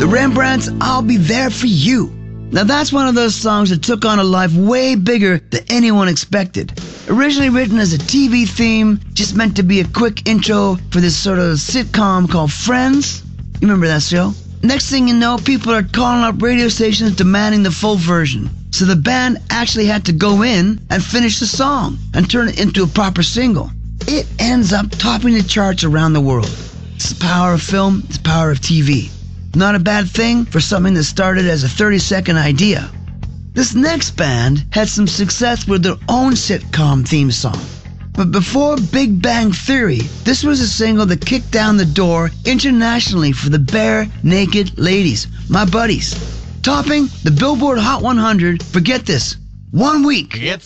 The Rembrandts' I'll Be There For You. Now that's one of those songs that took on a life way bigger than anyone expected. Originally written as a TV theme, just meant to be a quick intro for this sort of sitcom called Friends. You remember that show? Next thing you know, people are calling up radio stations demanding the full version. So the band actually had to go in and finish the song and turn it into a proper single. It ends up topping the charts around the world. It's the power of film, it's the power of TV. Not a bad thing for something that started as a 30-second idea. This next band had some success with their own sitcom theme song. But before Big Bang Theory, this was a single that kicked down the door internationally for the Bare Naked Ladies, my buddies. Topping the Billboard Hot 100, forget this, 1 week.